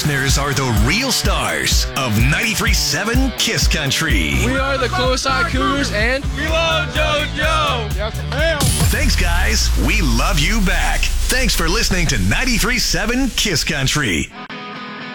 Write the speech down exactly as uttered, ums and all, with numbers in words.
listeners are the real stars of ninety-three point seven Kiss Country. We are the Close Eye Cougars, and we love JoJo. Yes, ma'am. Thanks, guys. We love you back. Thanks for listening to ninety-three point seven Kiss Country.